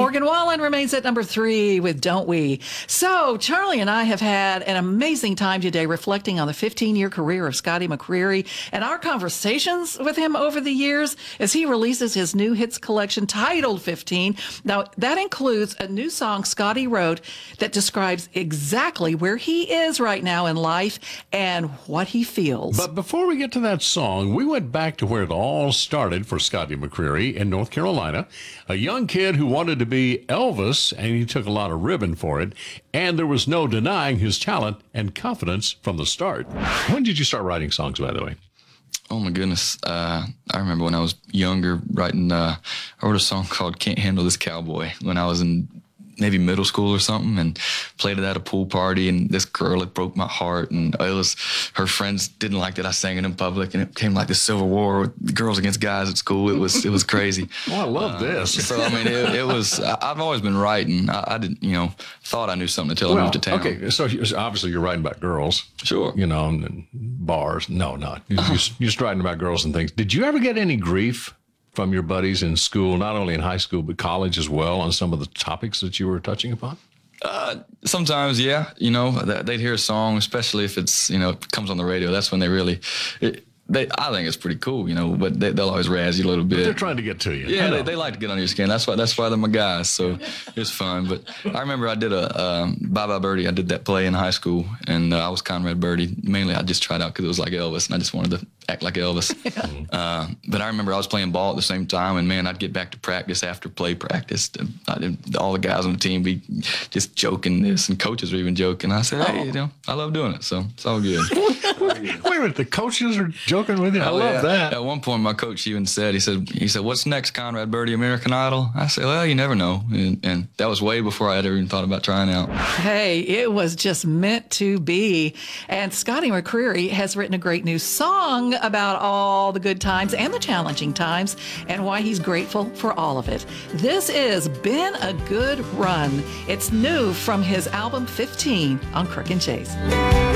Morgan Wallen remains at number 3 with Don't We. So Charlie and I have had an amazing time today reflecting on the 15-year career of Scotty McCreery and our conversations with him over the years as he releases his new hits collection titled 15. Now, that includes a new song Scotty wrote that describes exactly where he is right now in life and what he feels. But before we get to that song, we went back to where it all started for Scotty McCreery in North Carolina, a young kid who wanted to be Elvis, and he took a lot of ribbon for it, and there was no denying his talent and confidence from the start. When did you start writing songs, by the way? Oh my goodness. I remember when I was younger writing, I wrote a song called Can't Handle This Cowboy when I was in maybe middle school or something, and played it at a pool party, and this girl, it broke my heart, and her friends didn't like that I sang it in public, and it became like the Civil War with girls against guys at school. It was crazy. Oh, I love this. So I mean, it was. I've always been writing. I didn't, thought I knew something until I moved to town. Okay, so obviously you're writing about girls. Sure. And bars. No, not. You're just writing about girls and things. Did you ever get any grief from your buddies in school, not only in high school, but college as well, on some of the topics that you were touching upon? Sometimes, yeah. They'd hear a song, especially if it's, comes on the radio. That's when they really, I think it's pretty cool, but they'll always razz you a little bit. But they're trying to get to you. Yeah, they like to get under your skin. That's why they're my guys. So it's fun. But I remember I did a Bye Bye Birdie. I did that play in high school, and I was Conrad Birdie. Mainly, I just tried out because it was like Elvis, and I just wanted to act like Elvis. But I remember I was playing ball at the same time, and man, I'd get back to practice after play practice. All the guys on the team be just joking this, and coaches were even joking. I said, hey, I love doing it, so it's all good. Wait a minute, the coaches are joking with you? I love that. At one point, my coach even said, he said, what's next, Conrad Birdie, American Idol? I said, well, you never know. And that was way before I had ever even thought about trying out. Hey, it was just meant to be. And Scotty McCreery has written a great new song about all the good times and the challenging times and why he's grateful for all of it. This is Been a Good Run. It's new from his album 15 on Crook and Chase.